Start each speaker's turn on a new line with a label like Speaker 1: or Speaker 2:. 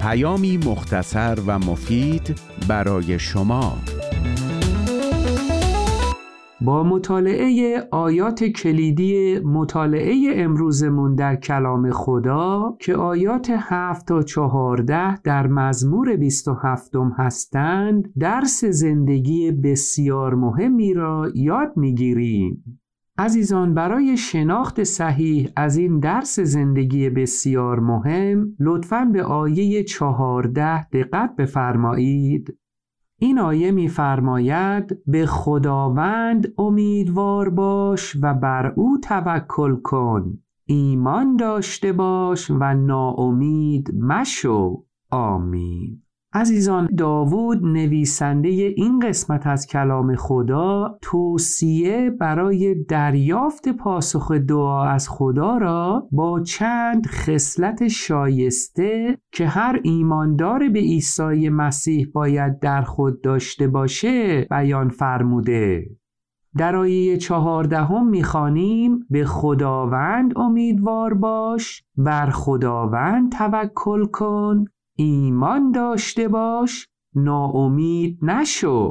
Speaker 1: پیامی مختصر و مفید برای شما.
Speaker 2: با مطالعه آیات کلیدی مطالعه امروزمون در کلام خدا که آیات 7 تا 14 در مزمور 27 هستند، درس زندگی بسیار مهمی را یاد می‌گیریم. عزیزان، برای شناخت صحیح از این درس زندگی بسیار مهم لطفاً به آیه 14 دقت بفرمایید. این آیه می‌فرماید به خداوند امیدوار باش و بر او توکل کن، ایمان داشته باش و ناامید مشو. آمین. عزیزان، داوود نویسنده این قسمت از کلام خدا توصیه برای دریافت پاسخ دعا از خدا را با چند خصلت شایسته که هر ایماندار به عیسی مسیح باید در خود داشته باشه بیان فرموده. در آیه 14 می‌خوانیم به خداوند امیدوار باش، بر خداوند توکل کن، ایمان داشته باش، ناامید نشو.